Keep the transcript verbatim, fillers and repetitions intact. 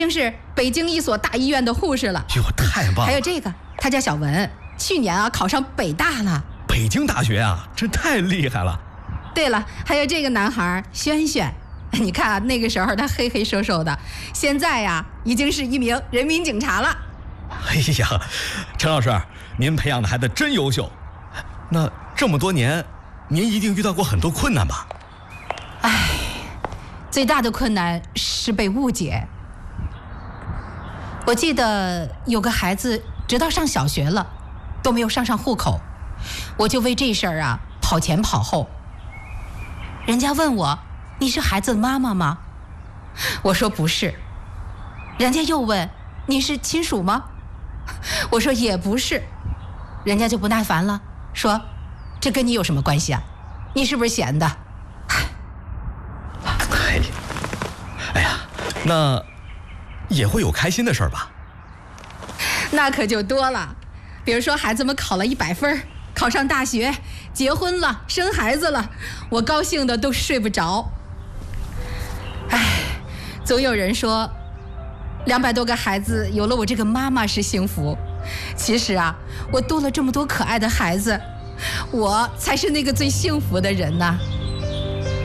是北京一所大医院的护士了。 哟，太棒了！ 还有这个，他叫小文，去年啊考上北大了。 北京大学啊，这太厉害了。 对了，还有这个男孩轩轩，你看啊，那个时候他黑黑瘦瘦的，现在呀、啊、已经是一名人民警察了。 哎呀，陈老师，您培养的孩子真优秀。那这么多年，您一定遇到过很多困难吧？ 唉，最大的困难是被误解。我记得有个孩子直到上小学了都没有上上户口，我就为这事儿啊跑前跑后。人家问我，你是孩子的妈妈吗？我说不是。人家又问，你是亲属吗？我说也不是。人家就不耐烦了，说这跟你有什么关系啊？你是不是闲的？ 哎，哎呀，那也会有开心的事儿吧？ 那可就多了，比如说孩子们考了一百分，考上大学，结婚了，生孩子了，我高兴的都睡不着。哎，总有人说，两百多个孩子有了我这个妈妈是幸福。其实啊，我多了这么多可爱的孩子，我才是那个最幸福的人呢。